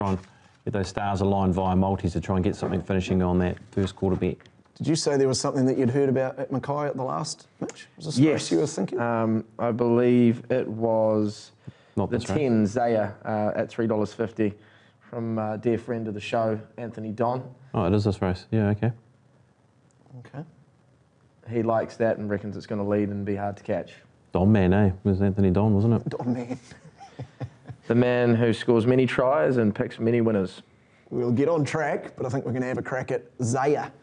Try and get those stars aligned via multis to try and get something finishing on that first quarter bet. Did you say there was something that you'd heard about at Mackay at the last match? Was this yes. you were thinking? I believe it was Not the 10 Zaya at $3.50 from a dear friend of the show, Anthony Don. Oh, it is this race. Yeah, okay. Okay. He likes that and reckons it's going to lead and be hard to catch. Don man, eh? It was Anthony Don, wasn't it? Don man. The man who scores many tries and picks many winners. We'll get on track, but I think we're going to have a crack at Zaya.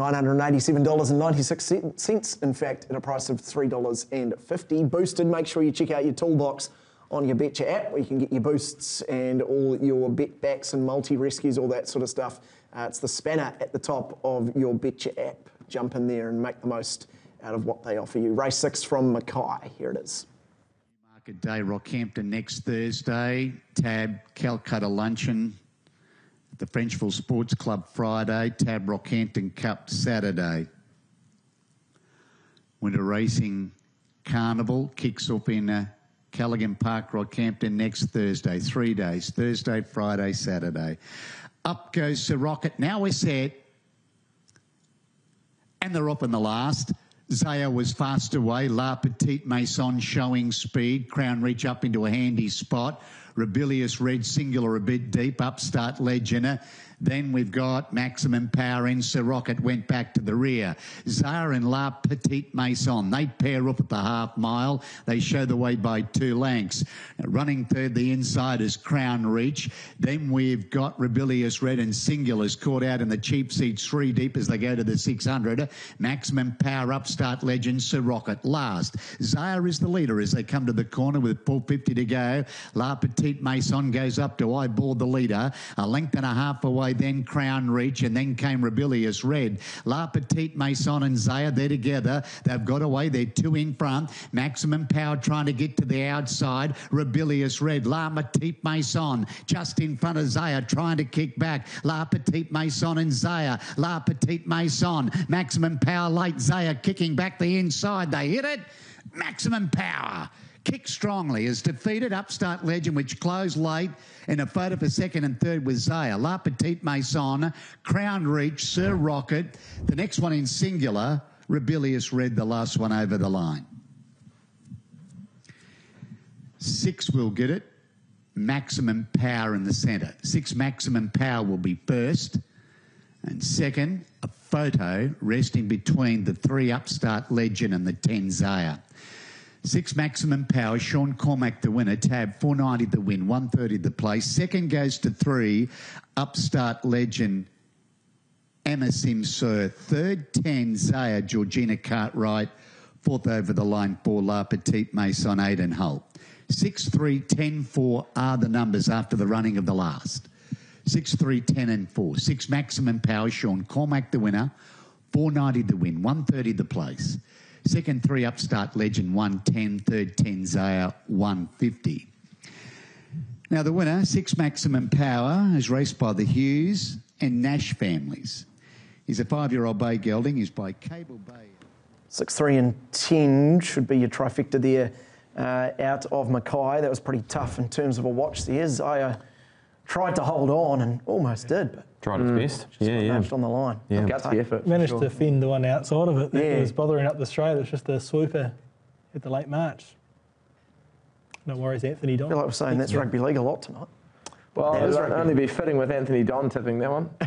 $987.96, in fact, at a price of $3.50. Boosted, make sure you check out your toolbox on your Betcha app, where you can get your boosts and all your bet backs and multi-rescues, all that sort of stuff. It's the spanner at the top of your Betcha app. Jump in there and make the most out of what they offer you. Race 6 from Mackay. Here it is. Market day, Rockhampton next Thursday. Tab, Calcutta Luncheon. The Frenchville Sports Club Friday. Tab, Rockhampton Cup Saturday. Winter Racing Carnival kicks off in Callaghan Park, Rockhampton next Thursday. 3 days, Thursday, Friday, Saturday. Up goes Sir Rocket. Now we're set. And they're up in the last. Zaya was fast away. La Petite Maison showing speed. Crown Reach up into a handy spot. Rebellious Red Singular a bit deep. Upstart Legend. Then we've got Maximum Power in. Sir Rocket went back to the rear. Zaya and La Petite Maison. They pair up at the half mile. They show the way by 2 lengths. Running third, the inside is Crown Reach. Then we've got Rebellious Red and Singulars caught out in the cheap seats 3 deep as they go to the 600. Maximum Power, Upstart Legend, Sir Rocket last. Zaya is the leader as they come to the corner with 4.50 to go. La Petite Maison goes up to eyeball the leader. A length and a half away, then Crown Reach, and then came Rebellious Red. La Petite Maison and Zaya, they're together. They've got away. They're 2 in front. Maximum Power trying to get to the outside. Rebellious Red. La Petite Maison just in front of Zaya, trying to kick back. La Petite Maison and Zaya. La Petite Maison. Maximum Power late. Zaya kicking back the inside. They hit it. Maximum Power kick strongly, is defeated Upstart Legend, which closed late in a photo for second and third with Zaya. La Petite Maison, Crown Reach, Sir Rocket. The next one in Singular, Rebellious Red, the last one over the line. 6 will get it. Maximum Power in the centre. 6 Maximum Power will be first. And second, a photo resting between the 3 Upstart Legend and the 10 Zaya. 6 Maximum Power, Sean Cormack the winner. Tab, 490 the win, 130 the place. Second goes to 3, Upstart Legend, Emma Simsur. Third, 10 Zaya, Georgina Cartwright. Fourth over the line, 4 La Petite Maison, Aidan Holt. 6, 3, 10, 4 are the numbers after the running of the last. 6, 3, 10 and 4. 6 Maximum Power, Sean Cormack the winner. 490 the win, 130 the place. Second, 3 Upstart Legend, 110. Third, 10 Zaya, 150. Now the winner, 6 Maximum Power, is raced by the Hughes and Nash families. He's a 5-year-old bay gelding. He's by Cable Bay. 6, 3 and 10 should be your trifecta there out of Mackay. That was pretty tough in terms of a watch there. Zaya tried to hold on and almost did, but tried its best. Yeah. On the line. Yeah. Gutsy effort. Managed to fend the one outside of it that was bothering up the straight. It's just a swooper at the late March. No worries, Anthony Don. I feel like we're saying that's rugby league a lot tonight. Well, it would only be fitting with Anthony Don tipping that one.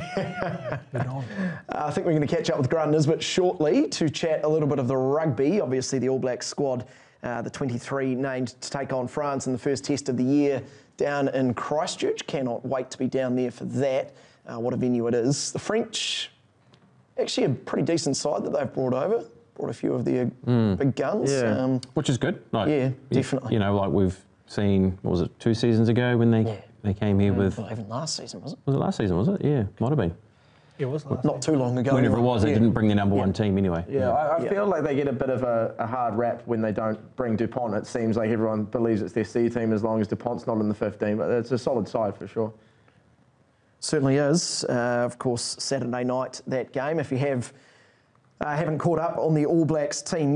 I think we're going to catch up with Grant Nisbet shortly to chat a little bit of the rugby. Obviously, the All Blacks squad, the 23 named to take on France in the first test of the year down in Christchurch. Cannot wait to be down there for that. What a venue it is. The French, actually a pretty decent side that they've brought over. Brought a few of their big guns. Yeah. Which is good. Like, yeah, definitely. You know, like we've seen, what was it, 2 seasons ago when they came here with... Well, even last season, was it? Was it last season, was it? Yeah, might have been. It was last Not too long ago. Whenever it was, they didn't bring their number 1 team anyway. Yeah, I feel like they get a bit of a hard rap when they don't bring DuPont. It seems like everyone believes it's their C team as long as DuPont's not in the 15, but it's a solid side for sure. Certainly is. Of course, Saturday night, that game. If you haven't caught up on the All Blacks team